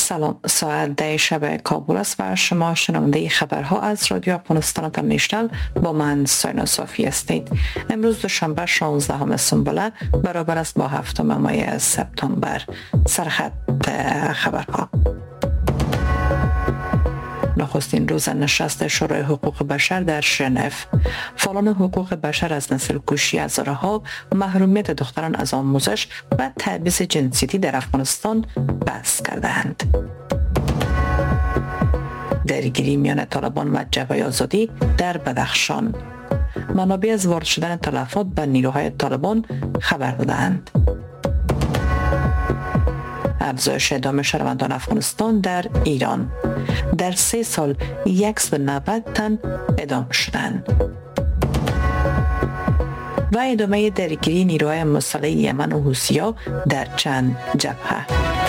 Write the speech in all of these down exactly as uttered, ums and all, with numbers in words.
سلام، ساعت ده شب کابل است و شما شنونده خبرها از رادیو افغانستان اینترنشنال با من ساینا صافی هستید. امروز دوشنبه شانزدهم سنبله برابر است با هفتم ماه سپتامبر. سرخط خبرها. نخستین روز نشست شورای حقوق بشر در ژنو، فعالان حقوق بشر از نسل کشی هزارها، محرومیت دختران از آموزش و تبعیض جنسیتی در افغانستان بحث کردند. درگیری میان طالبان و جبهه آزادی در بدخشان، منابع از وارد شدن تلفات به نیروهای طالبان خبر دادند. افزایش اعدام شهروندان افغانستان در ایران، در سه سال صد و نود تن اعدام شدند. و ادامه درگیری نیروهای مسلح یمن و حوثی‌ها در چند جبهه.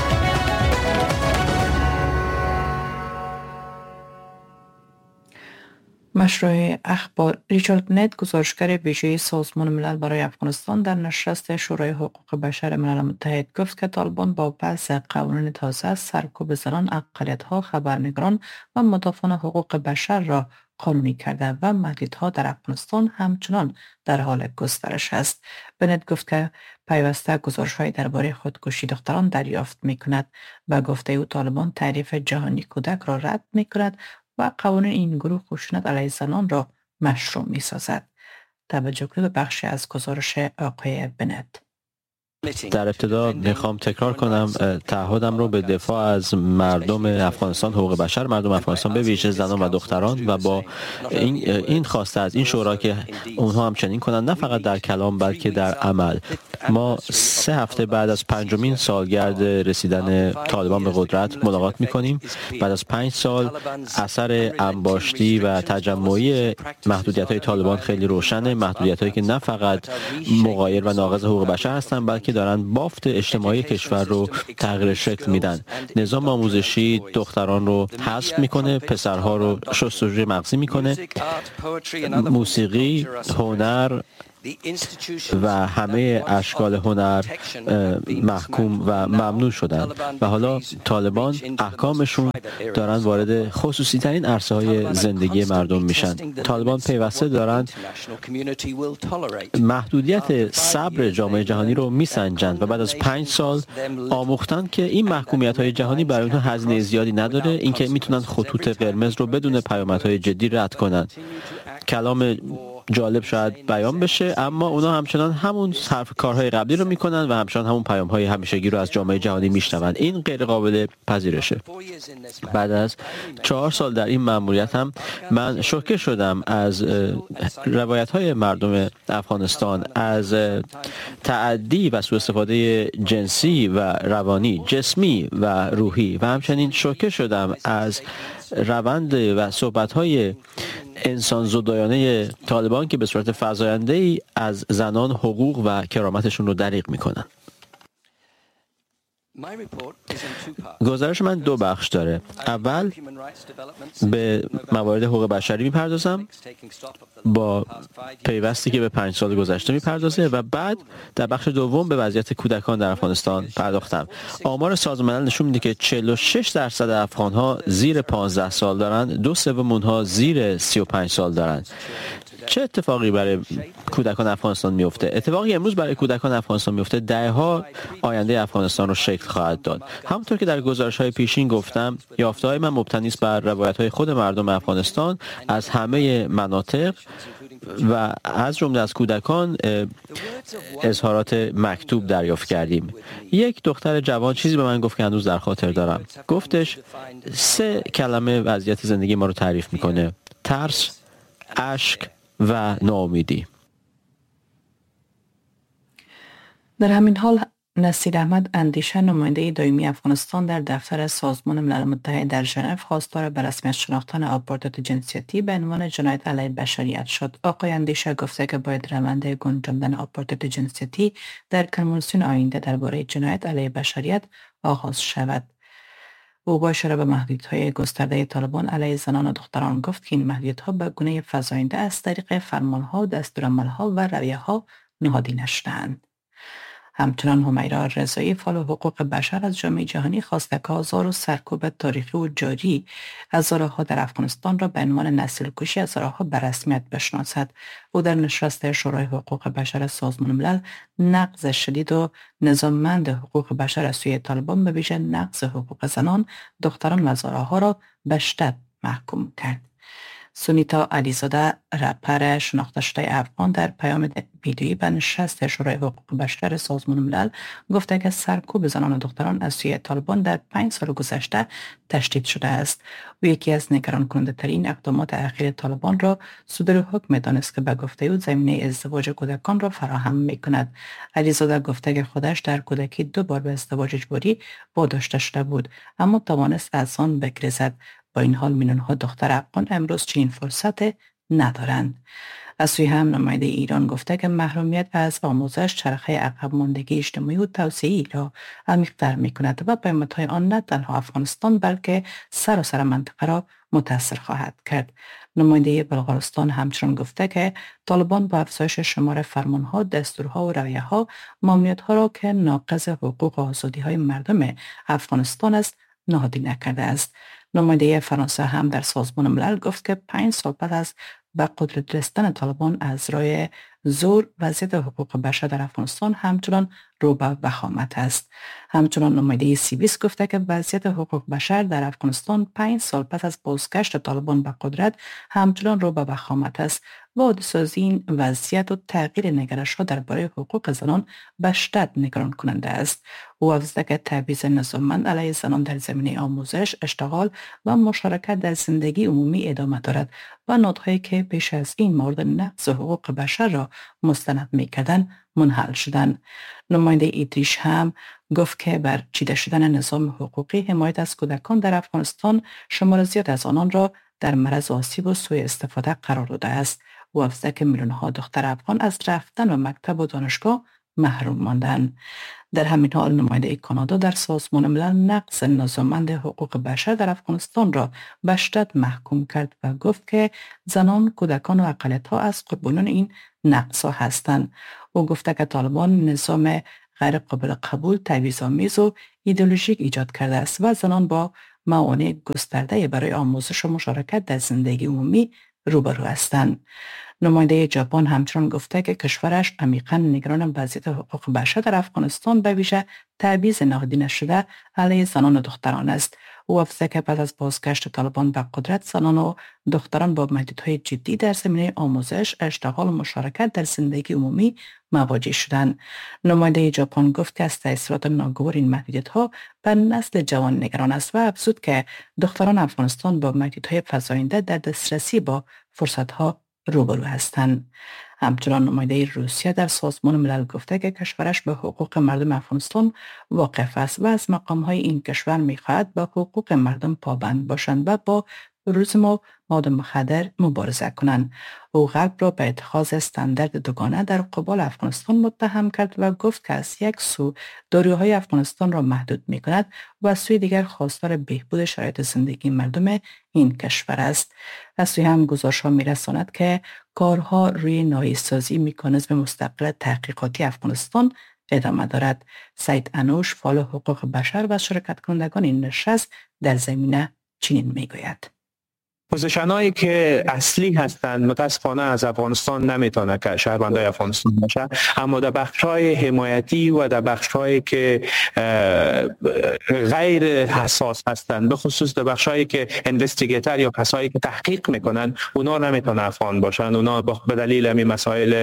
مشروع اخبار. ریچارد نت، گزارشگر ویژه سازمان ملل برای افغانستان، در نشست شورای حقوق بشر ملل متحد گفت که طالبان با وضع قوانین تازه سرکوب زنان، اقلیت‌ها، خبرنگاران و مدافعان حقوق بشر را قانونی کرده و محدودیت‌ها در افغانستان همچنان در حال گسترش است. بنت گفت که پیوسته گزارش‌های درباره خودکشی دختران دریافت می‌کند و گفته او طالبان تعریف جهانی کودک را رد می‌کند و قوانین این گروه خشونت علیه زنان را مشروع می سازد. توجه کنید به بخشی از گزارش آقای بنت. در ابتدا میخوام تکرار کنم تعهدم رو به دفاع از مردم افغانستان، حقوق بشر مردم افغانستان به ویژه زنان و دختران و با این این خواسته از این شورا که اونها هم چنین کنند، نه فقط در کلام بلکه در عمل. ما سه هفته بعد از پنجمین سالگرد رسیدن طالبان به قدرت ملاقات میکنیم. بعد از پنج سال اثر انباشتی و تجمعی محدودیت‌های طالبان خیلی روشنه، محدودیت‌هایی که نه فقط مغایر و ناقض حقوق بشر هستند بلکه دارن بافت اجتماعی کشور رو تغییر شکل میدن. نظام آموزشی دختران رو حذف میکنه، پسرها رو شستشوی مغزی میکنه، موسیقی، هنر و همه اشکال هنر محکوم و ممنوع شدن و حالا طالبان احکامشون دارن وارد خصوصی ترین عرصه های زندگی مردم میشن. طالبان پیوسته دارن محدودیت صبر جامعه جهانی رو میسنجند و بعد از پنج سال آموختن که این محکومیت های جهانی برای اونها هزینه زیادی نداره، اینکه میتونن خطوط قرمز رو بدون پیامدهای جدی رد کنن. کلام جالب شاید بیان بشه، اما اونا همچنان همون حرف کارهای قبلی رو میکنن و همچنان همون پیام‌های همیشگی رو از جامعه جهانی میشنون. این غیر قابل پذیرشه. بعد از چهار سال در این مأموریت هم من شوکه شدم از روایت‌های مردم افغانستان، از تعدی و سوء استفاده جنسی و روانی، جسمی و روحی، و همچنین شوکه شدم از روند و صحبت‌های انسان زدایانه طالبان که به صورت فزاینده‌ای از زنان حقوق و کرامتشون رو دریغ میکنن. گزارش من دو بخش داره. اول به موارد حقوق بشری میپردازم با پیوستی که به پنج سال گذشته میپردازه و بعد در بخش دوم به وضعیت کودکان در افغانستان پرداختم. آمار سازمان ملل نشون میده که چهل و شش درصد افغان‌ها زیر پانزده سال دارن، دو سوم اونها زیر سی و پنج سال دارن. چه اتفاقی برای کودکان افغانستان میفته؟ اتفاقی امروز برای کودکان افغانستان میفته دهها آینده افغانستان رو شکل خواهد داد. همونطور که در گزارش‌های پیشین گفتم، یافته‌های من مبتنی است بر روایت‌های خود مردم افغانستان از همه مناطق و از جمله از کودکان اظهارات مکتوب دریافت کردیم. یک دختر جوان چیزی به من گفت که هنوز در خاطر دارم. گفتش سه کلمه وضعیت زندگی ما رو تعریف میکنه: ترس، اشک و ناامیدی. در همین حال نصیر احمد اندیشه، نماینده دائمی افغانستان در دفتر سازمان ملل متحد در ژنو، خواستار به رسمیت شناختن آپارتاید جنسیتی به عنوان جنایت علیه بشریت شد. آقای اندیشه گفته که باید روند گنجاندن آپارتاید جنسیتی در کنوانسیون آینده درباره جنایت علیه بشریت آغاز شود. او با اشاره به محدودیت‌های گسترده طالبان علیه زنان و دختران گفت که این محدودیت‌ها به گونه فزاینده از طریق فرمان‌ها، دستورالعمل‌ها و رویه‌ها نهادینه شده‌اند. همچنان همیرا رضایی فعال حقوق بشر از جامعه جهانی خواسته که آزار و سرکوب تاریخی و جاری از زارعها در افغانستان را به عنوان نسل کشی از زارعها به رسمیت بشناسد. او در نشست شورای حقوق بشر سازمان ملل نقض شدید و نظاممند حقوق بشر از سوی طالبان به ویژه نقض حقوق زنان، دختران و زارعها را به شدت محکوم کرد. سونیتا علیزاده رهبر شناخته شده افغان در پیام ویدیویی به نشست شورای حقوق بشر سازمان ملل گفته که سرکوب زنان و دختران از سوی طالبان در پنج سال گذشته تشدید شده است. او یکی از نگران کننده ترین اقدامات اخیر طالبان را صدور حکم دانست که به گفته او زمینه ازدواج کودکان را فراهم می کند. علیزاده گفته که خودش در کودکی دو بار به ازدواج اجباری واداشته شده بود، اما توانست از آن بگریزد. با این حال میلیون‌ها دختر افغان امروز چنین فرصت ندارند. از سوی هم نماینده ایران گفته که محرومیت از آموزش چرخه عقب ماندگی اجتماعی و توسعه‌ای را عمیق‌تر می‌کند و پیامدهای آن نه تنها افغانستان بلکه سراسر منطقه را متاثر خواهد کرد. نماینده بلغارستان همچنین گفته که طالبان با افزایش شمار فرمانها، دستورها و رویه‌ها ممنوعیت‌ها را که ناقض حقوق و آزادی‌های مردم افغانستان است نهادی نکرده است. نماینده فرانسه هم در سازمان ملل گفت که پنج سال بعد از به قدرت رسیدن طالبان از راه زور، وضعیت حقوق بشر در افغانستان همچنان رو به وخامت است. همچنان نماینده سیویس گفته که وضعیت حقوق بشر در افغانستان پنج سال پس از بازگشت طالبان به قدرت همچنان رو به وخامت است و عادی‌سازی این وضعیت و تغییر نگرش‌ها درباره حقوق زنان به شدت نگران کننده است. او افزوده که تبعیض نظاممند علیه زنان در زمینه آموزش، اشتغال و مشارکت در زندگی عمومی ادامه دارد و نهادهایی که پیش از این مورد نقض حقوق بشر را مستند می‌کردند منحل شدند. نماینده ایدریش هم گفت که بر چیده شدن نظام حقوقی حمایت از کودکان در افغانستان شمار زیاد از آنان را در معرض آسیب و سوء استفاده قرار داده است. او افزوده که میلیون‌ها دختر افغان از رفتن به مکتب و دانشگاه محروم ماندند. در همین حال نماینده کانادا در سازمان ملل نقض نظاممند حقوق بشر در افغانستان را به شدت محکوم کرد و گفت که زنان، کودکان و اقلیت‌ها از قربانیان این نقض‌ها هستند. او گفته که طالبان نظام غیر قابل قبول، تبعیض‌آمیز و ایدئولوژیک ایجاد کرده است و زنان با موانع گسترده برای آموزش و مشارکت در زندگی عمومی روبرو هستند. نماینده ژاپن همچنان گفته که کشورش عمیقاً نگران وضعیت حقوق بشر در افغانستان به ویژه تبعیض نهادی نشده علیه زنان و دختران است. او افزوده که بعد از بازگشت طالبان به قدرت زنان و دختران با محدودیت‌های جدی در زمینه آموزش، اشتغال و مشارکت در زندگی عمومی مواجه شدند. نماینده ژاپن گفت که از تأثیرات ناگوار این محدودیت‌ها بر نسل جوان نگران است و افزود که دختران افغانستان با محدودیت‌های فزاینده در دسترسی با فرصت‌ها روبرو هستند. همچنان نماینده روسیه در سازمان ملل گفته که کشورش به حقوق مردم افغانستان واقف است و از مقام‌های این کشور می‌خواهد به حقوق مردم پابند باشند و با تروریسم و مواد مخدر مبارزه کنند. او غرب را به اتخاذ استاندارد دوگانه در قبال افغانستان متهم کرد و گفت که از یک سو داروهای افغانستان را محدود می‌کند و از سوی دیگر خواستار بهبود شرایط زندگی مردم این کشور است. از سوی هم گزارش‌ها می‌رساند که کارها روی نهایی‌سازی مکانیزم مستقل تحقیقاتی افغانستان ادامه دارد. سعید انوش، فعال حقوق بشر و شرکت کنندگان این نشست در زمینه چنین می‌گوید: پوزیشنایی که اصلی هستند متاسفانه از افغانستان نمیتونه که شهروندای افغانستان باشه، اما در بخش‌های حمایتی و در بخش‌هایی که غیر حساس هستند، به خصوص در بخش‌هایی که اینوستیگیتور یا کسایی که تحقیق میکنن، اونا نمیتونه افغان باشن. اونا به دلیل همین مسائل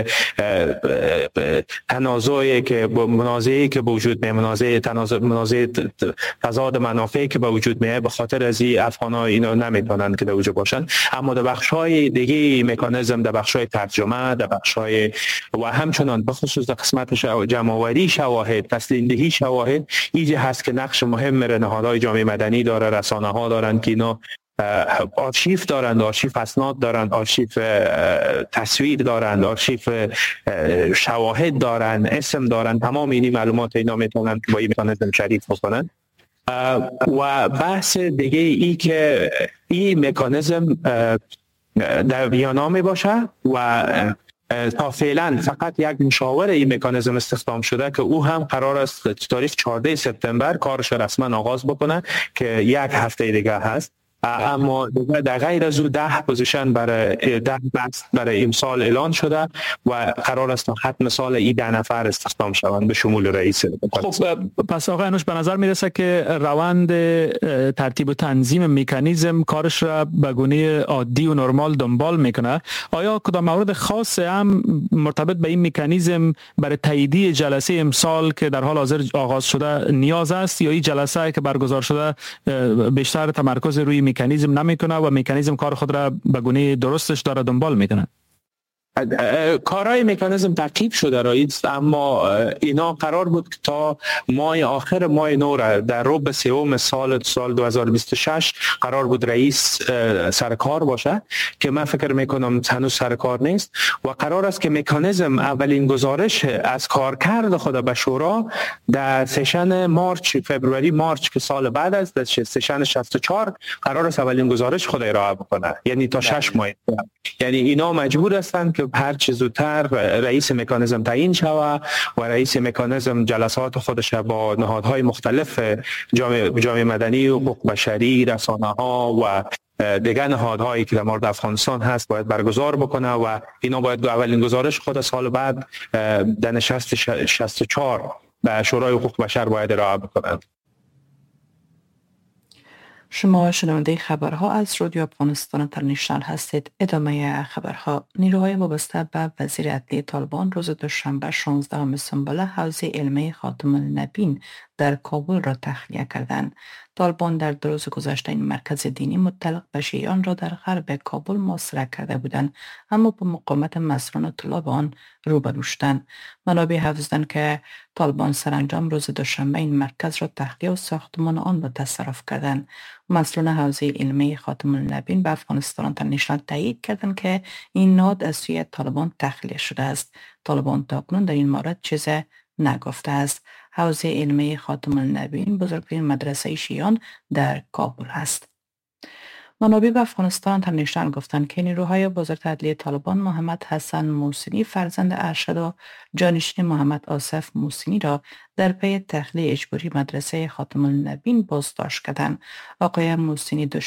تنازعی که منازعی که به وجود میاد، منازعه تنازع منازعه تضاد منافعی که به وجود میاد، به خاطر از این افغان‌ها اینا نمیتونن که در وجود باشن. اما در بخش‌های دیگه مکانیزم، در بخش‌های ترجمه، در بخش‌های و همچنان به خصوص در قسمت جمع‌آوری شواهد، تسلیم دهی شواهد، ایجا هست که نقش مهم میره نهادهای جامعه مدنی داره، رسانه‌ها دارن که اینا آرشیو دارند، آرشیو اسناد دارند، آرشیو تصویر دارند، آرشیو شواهد دارند، اسم دارند. تمام این معلومات اینا میتونن با این مکانیزم شریک بکنن. و بحث دیگه ای که این مکانیزم در ویانا می باشه و تا فعلا فقط یک مشاور این مکانیزم استخدام شده که او هم قرار است تاریخ چهاردهم سپتامبر کارش رسما آغاز بکنه که یک هفته دیگه هست. اما در غیر از او ده پوزیشن برای ده بحث برای امسال اعلان شده و قرار است تا ختم سال این ده نفر استخدام شوند به شمول رئیس. خب پس آقای انوش به نظر میرسه که روند ترتیب و تنظیم مکانیزم کارش را به گونه عادی و نرمال دنبال میکنه. آیا کدام موارد خاص هم مرتبط به این مکانیزم برای تاییدیه جلسه امسال که در حال حاضر آغاز شده نیاز است، یا این جلسه که برگزار شده بیشتر تمرکز روی مکانیزم نمیکنه و مکانیزم کار خود را به گونه درستش داره دنبال میکنه؟ کارهای مکانیزم تعقیب شده رئیس، اما اینا قرار بود که تا ماه آخر ماه نو را در ربع سوم سال سال دو هزار و بیست و شش قرار بود رئیس سرکار باشه که من فکر میکنم هنوز سرکار نیست و قرار است که مکانیزم اولین گزارش از کارکرد خود به شورا در سشن مارچ فبروری مارچ که سال بعد است، در سشن شصت و چهار قرار است اولین گزارش خود ارائه بکنه، یعنی تا شش ماه. یعنی اینا مجبور هستند که هر چه زودتر رئیس مکانیزم تعیین شود و رئیس مکانیزم جلسات خودش با نهادهای مختلف جامعه, جامعه مدنی و حقوق بشری، رسانه ها و دیگر نهادهایی که در مورد افغانستان هست باید برگزار بکنه و اینا باید اولین گزارش خود سال بعد در نشست شصت و چهار به شورای حقوق بشر باید ارائه بکنند. شما شنونده خبرها از رادیو افغانستان اینترنشنال هستید. ادامه خبرها. نیروهای وابسته به وزیر عدلیه طالبان روز دوشنبه شانزدهم سنبله حوزه علمی خاتم النبیین در کابل را تخلیه کردند. طالبان در دو روز گذشته این مرکز دینی متعلق به شیعیان را در غرب کابل محاصره کرده بودند، اما با مقاومت مسئولان طلاب آن روبرو شدند. منابع حافظند که طالبان سرانجام روز دوشنبه این مرکز را تخلیه و ساختمان آن را تصرف کردند. مسئولان حوزه علمی خاتم النبیین به افغانستان اینترنشنال تایید کردند که این نهاد از سوی طالبان تخلیه شده است. طالبان تاکنون در این مورد چیز نگفته است. حوزه علمی خاتم النبیین بزرگترین مدرسه شیعیان در کابل است. منابع به افغانستان اینترنشنال گفتند که نیروهای وزارت عدلیه طالبان محمد حسن موسینی فرزند ارشد و جانشین محمد آصف موسینی را در پی تخلیه اجباری مدرسه خاتم النبیین بازداشت کردند. آقای موسینی